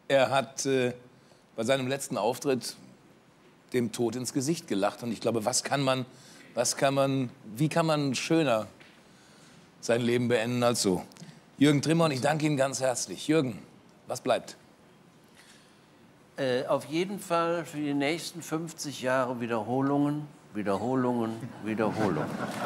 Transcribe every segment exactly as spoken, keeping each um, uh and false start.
Er hat äh, bei seinem letzten Auftritt dem Tod ins Gesicht gelacht. Und ich glaube, was kann man, was kann man, wie kann man schöner sein Leben beenden als so? Jürgen Trimmer, ich danke Ihnen ganz herzlich. Jürgen, was bleibt? Äh, auf jeden Fall für die nächsten fünfzig Jahre Wiederholungen, Wiederholungen, Wiederholungen.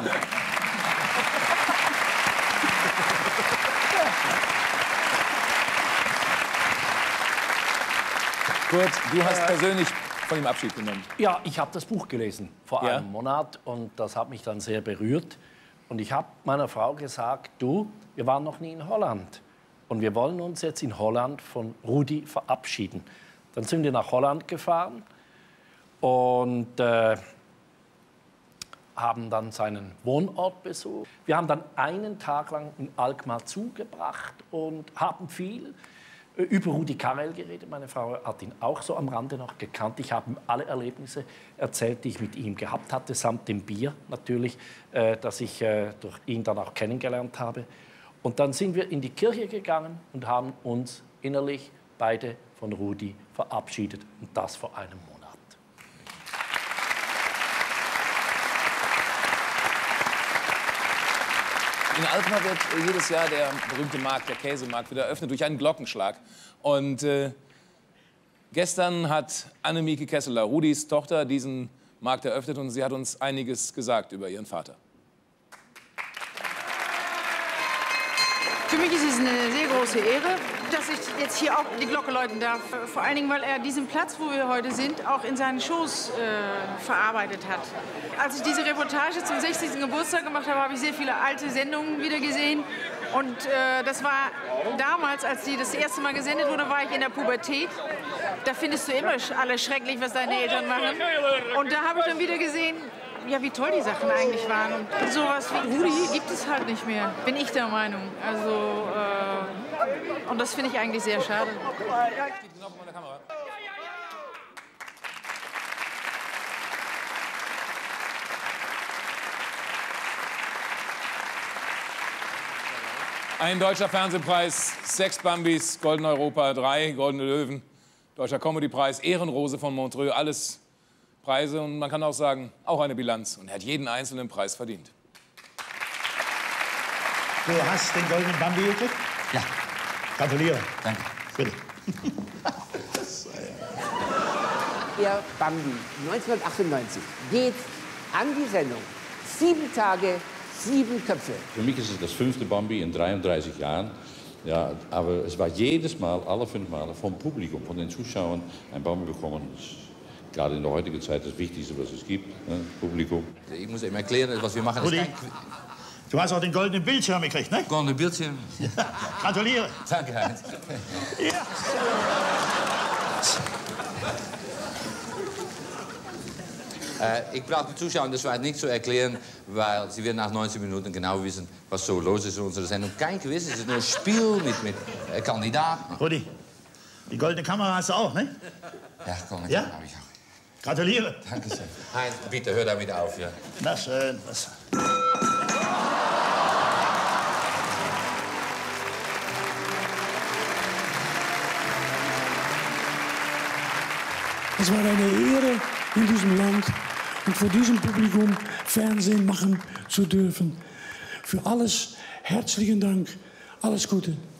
Kurt, du hast äh, persönlich von ihm Abschied genommen. Ja, ich habe das Buch gelesen vor ja? einem Monat und das hat mich dann sehr berührt. Und ich habe meiner Frau gesagt, du, wir waren noch nie in Holland und wir wollen uns jetzt in Holland von Rudi verabschieden. Dann sind wir nach Holland gefahren und äh, haben dann seinen Wohnort besucht. Wir haben dann einen Tag lang in Alkmaar zugebracht und haben viel über Rudi Carrell geredet. Meine Frau hat ihn auch so am Rande noch gekannt. Ich habe ihm alle Erlebnisse erzählt, die ich mit ihm gehabt hatte, samt dem Bier natürlich, äh, das ich äh, durch ihn dann auch kennengelernt habe. Und dann sind wir in die Kirche gegangen und haben uns innerlich beide von Rudi verabschiedet. Und das vor einem Monat. In Alkmaar wird jedes Jahr der berühmte Markt, der Käsemarkt, wieder eröffnet durch einen Glockenschlag. Und äh, gestern hat Annemieke Kesseler, Rudis Tochter, diesen Markt eröffnet und sie hat uns einiges gesagt über ihren Vater. Für mich ist es eine sehr große Ehre, dass ich jetzt hier auch die Glocke läuten darf. Vor allen Dingen, weil er diesen Platz, wo wir heute sind, auch in seinen Shows äh, verarbeitet hat. Als ich diese Reportage zum sechzigsten Geburtstag gemacht habe, habe ich sehr viele alte Sendungen wieder gesehen. Und äh, das war damals, als die das erste Mal gesendet wurde, war ich in der Pubertät. Da findest du immer alles schrecklich, was deine Eltern machen. Und da habe ich dann wieder gesehen, ja, wie toll die Sachen eigentlich waren. Und sowas wie Rudi gibt es halt nicht mehr, bin ich der Meinung. Also, äh, und das finde ich eigentlich sehr schade. Ein deutscher Fernsehpreis, sechs Bambis, Golden Europa, drei Goldene Löwen, Deutscher Comedypreis, Ehrenrose von Montreux, alles Preise und man kann auch sagen, auch eine Bilanz. Und er hat jeden einzelnen Preis verdient. Du hast den Goldenen Bambi gekriegt? Ja. Gratuliere. Danke. Bitte. Der Bambi neunzehnhundertachtundneunzig geht an die Sendung. Sieben Tage, sieben Köpfe. Für mich ist es das fünfte Bambi in dreiunddreißig Jahren. Ja, aber es war jedes Mal, alle fünf Mal, vom Publikum, von den Zuschauern ein Bambi bekommen. Gerade in der heutigen Zeit das Wichtigste, was es gibt, ne? Publikum. Ich muss eben erklären, was wir machen. Rudi, du hast auch den goldenen Bildschirm gekriegt, ne? Goldenen Bildschirm. Ja. Gratuliere. Danke, Heinz. Ja. Äh, ich brauche den Zuschauern das weit nicht zu erklären, weil sie werden nach neunzig Minuten genau wissen, was so los ist in unserer Sendung. Kein Quiz, es ist nur ein Spiel mit, mit äh, Kandidaten. Rudi, die goldene Kamera hast du auch, ne? Ja, goldene ja? Kamera habe ich auch. Gratuliere. Danke schön. Heinz, bitte, hör damit auf, ja. Na schön. Was? Es war eine Ehre, in diesem Land und vor diesem Publikum Fernsehen machen zu dürfen. Für alles herzlichen Dank. Alles Gute.